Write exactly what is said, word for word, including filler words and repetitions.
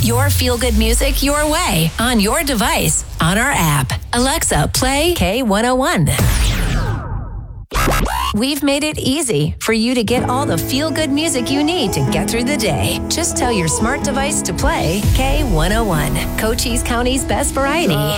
your feel-good music your way, on your device, on our app. Alexa, play K one oh one. We've made it easy for you to get all the feel-good music you need to get through the day. Just tell your smart device to play K one oh one, Cochise County's best variety.